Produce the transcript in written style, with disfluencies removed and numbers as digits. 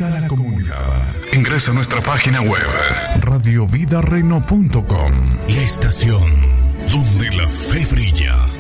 Unida a la comunidad. Ingresa a nuestra página web radiovidareno.com. La estación donde la fe brilla.